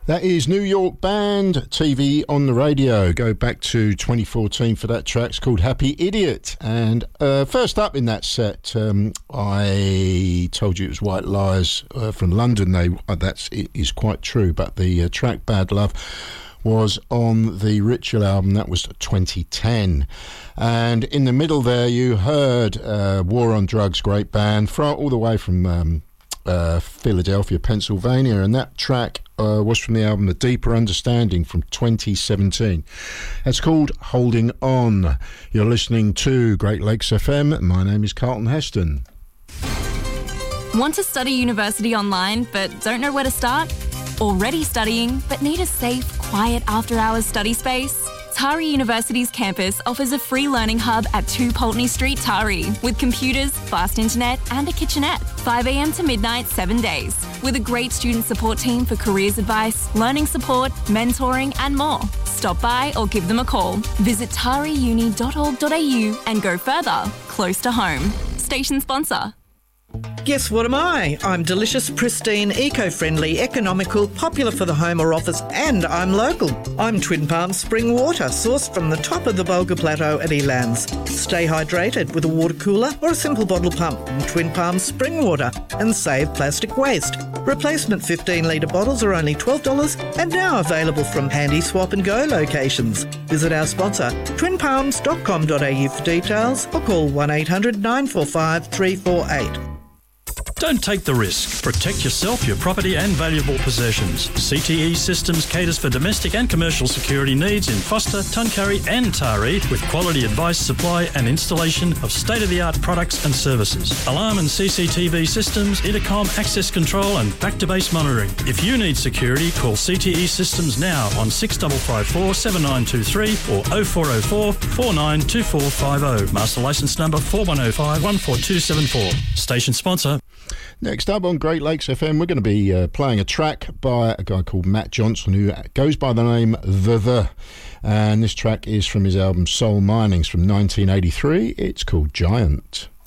That is New York Band, TV on the Radio. Go back to 2014 for that track. It's called Happy Idiot. And first up in that set, I told you it was White Lies from London. It is quite true, but the track Bad Love was on the Ritual album. That was 2010. And in the middle there, you heard War on Drugs, great band, all the way from Philadelphia, Pennsylvania, and that track was from the album A Deeper Understanding from 2017. It's called Holding On. You're listening to Great Lakes FM. My name is Carlton Heston. Want to study university online but don't know where to start? Already studying but need a safe, quiet after-hours study space? Tari University's campus offers a free learning hub at 2 Pulteney Street, Tari, with computers, fast internet and a kitchenette. 5 a.m. to midnight, 7 days. With a great student support team for careers advice, learning support, mentoring and more. Stop by or give them a call. Visit tariuni.org.au and go further, close to home. Station sponsor. Guess what am I? I'm delicious, pristine, eco-friendly, economical, popular for the home or office, and I'm local. I'm Twin Palms Spring Water, sourced from the top of the Bulga Plateau at Elands. Stay hydrated with a water cooler or a simple bottle pump from Twin Palms Spring Water and save plastic waste. Replacement 15-litre bottles are only $12 and now available from handy swap and go locations. Visit our sponsor, twinpalms.com.au for details or call 1800 945 348. Don't take the risk. Protect yourself, your property and valuable possessions. CTE Systems caters for domestic and commercial security needs in Foster, Tuncurry and Taree with quality advice, supply and installation of state-of-the-art products and services. Alarm and CCTV systems, intercom, access control and back-to-base monitoring. If you need security, call CTE Systems now on 6554 7923 or 0404 492450. Master licence number 4105 14274. Station sponsor. Next up on Great Lakes FM, we're going to be playing a track by a guy called Matt Johnson who goes by the name The. And this track is from his album Soul Minings from 1983. It's called Giant.